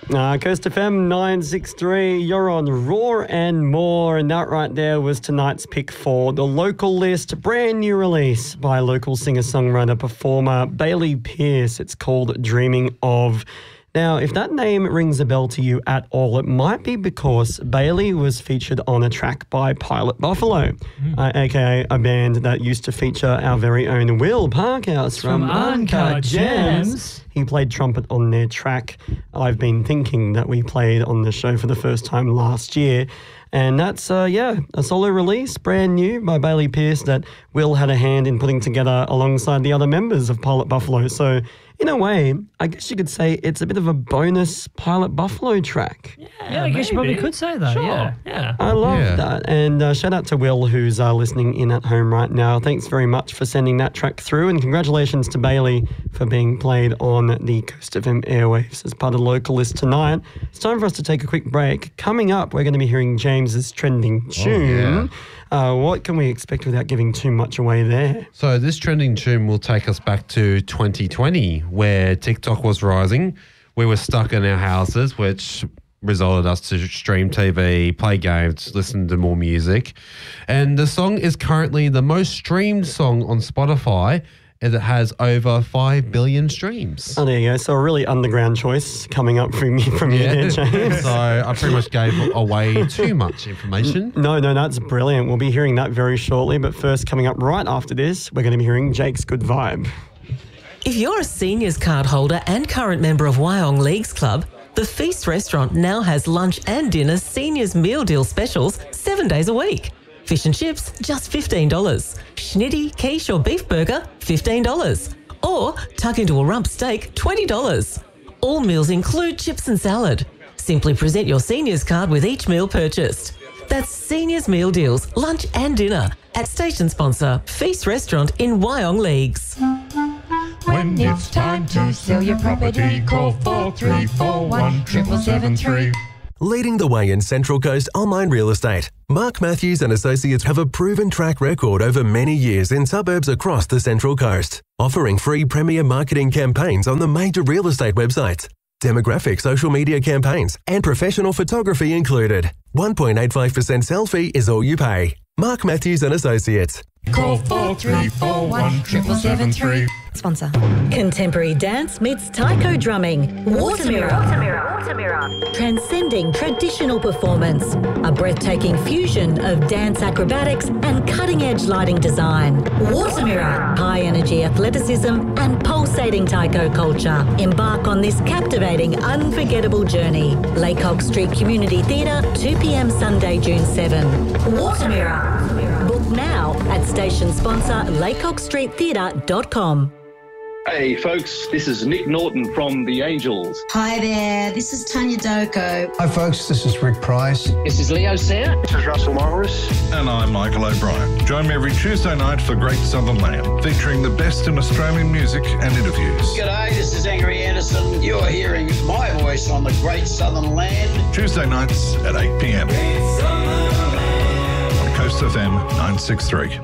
Coast FM 963, you're on Raw and More, and that right there was tonight's pick for the local list. Brand new release by local singer-songwriter-performer Bailey Pearce. It's called Dreaming Of. Now, if that name rings a bell to you at all, it might be because Bailey was featured on a track by Pilot Buffalo, aka a band that used to feature our very own Will Parkhouse from Uncut Gems. He played trumpet on their track. I've been thinking that we played on the show for the first time last year. And that's, a solo release, brand new by Bailey Pearce that Will had a hand in putting together alongside the other members of Pilot Buffalo. So, in a way, I guess you could say it's a bit of a bonus Pilot Buffalo track. Yeah, I guess you probably could say that. Sure. Yeah. I love that. And shout out to Will, who's listening in at home right now. Thanks very much for sending that track through. And congratulations to Bailey for being played on the Coast FM airwaves as part of the local list tonight. It's time for us to take a quick break. Coming up, we're going to be hearing James's trending tune. What can we expect without giving too much away there? So this trending tune will take us back to 2020, where TikTok was rising. We were stuck in our houses, which resulted us to stream TV, play games, listen to more music. And the song is currently the most streamed song on Spotify, as it has over 5 billion streams. Oh, there you go. So a really underground choice coming up from you there, James. So I pretty much gave away too much information. No, that's brilliant. We'll be hearing that very shortly. But first, coming up right after this, we're going to be hearing Jake's Good Vibe. If you're a seniors card holder and current member of Wyong Leagues Club, the Feast restaurant now has lunch and dinner seniors meal deal specials 7 days a week. Fish and chips, just $15. Schnitty, quiche or beef burger, $15. Or tuck into a rump steak, $20. All meals include chips and salad. Simply present your seniors card with each meal purchased. That's Seniors Meal Deals, lunch and dinner at station sponsor Feast Restaurant in Wyong Leagues. When it's time to sell your property, call 4341 7773. Leading the way in Central Coast online real estate, Mark Matthews and Associates have a proven track record over many years in suburbs across the Central Coast, offering free premier marketing campaigns on the major real estate websites, demographic social media campaigns, and professional photography included. 1.85% sell fee is all you pay. Mark Matthews and Associates. Call 4341 7773. Sponsor. Contemporary dance meets taiko drumming. Water Mirror. Transcending traditional performance. A breathtaking fusion of dance acrobatics and cutting-edge lighting design. Water Mirror. High-energy athleticism and pulsating taiko culture. Embark on this captivating, unforgettable journey. Laycock Street Community Theatre, 2 p.m. Sunday, June 7. Water Mirror. Book now at station sponsor laycockstreettheatre.com. Hey folks, this is Nick Norton from The Angels. Hi there, this is Tanya Doko. Hi folks, this is Rick Price. This is Leo Sayer. This is Russell Morris. And I'm Michael O'Brien. Join me every Tuesday night for Great Southern Land, featuring the best in Australian music and interviews. G'day, this is Angry Anderson. You're hearing my voice on the Great Southern Land. Tuesday nights at 8 p.m. on Coast FM 963.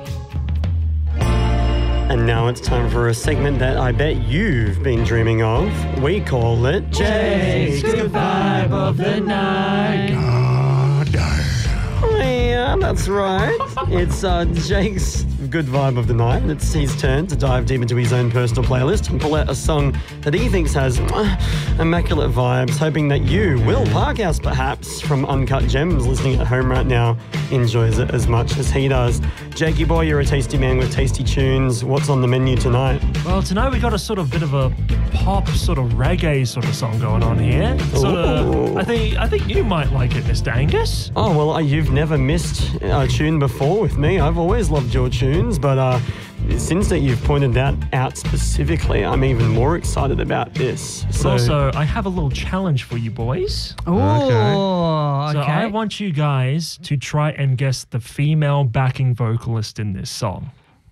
And now it's time for a segment that I bet you've been dreaming of. We call it Jake's Good Vibe of the Night. God damn. Yeah, that's right. It's Jake's Good Vibe of the Night. It's his turn to dive deep into his own personal playlist and pull out a song that he thinks has immaculate vibes, hoping that you, Will Parkhouse perhaps, from Uncut Gems, listening at home right now, enjoys it as much as he does. Jakey boy, you're a tasty man with tasty tunes. What's on the menu tonight? Well, tonight we got a sort of bit of a pop, sort of reggae sort of song going on here. I think you might like it, Mr. Angus. Oh, well, you've never missed a tune before with me. I've always loved your tunes, but since that you've pointed that out specifically, I'm even more excited about this. So also, I have a little challenge for you boys. Oh, So okay. I want you guys to try and guess the female backing vocalist in this song.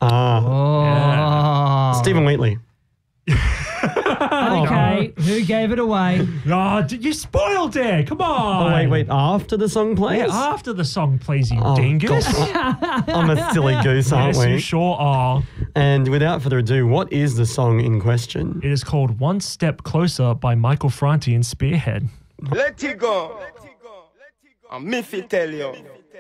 Stephen Wheatley. Okay, who gave it away? Oh, you spoiled it. Come on. Oh, wait. After the song plays? Yeah, after the song plays, you dingus. I'm a silly goose, aren't we? Yes, you sure are. And without further ado, what is the song in question? It is called One Step Closer by Michael Franti and Spearhead. Let it go. And me fi tell you.